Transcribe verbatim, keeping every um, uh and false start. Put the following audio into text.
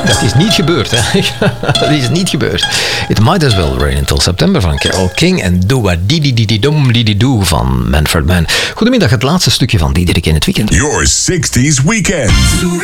Dat is niet gebeurd, hè. Dat is niet gebeurd. It Might As Well Rain Until September van Carole King en Doa Didi Didi Dom Didi Doo van Manfred Mann. Goedemiddag, het laatste stukje van Diederik in het weekend. Your sixties weekend.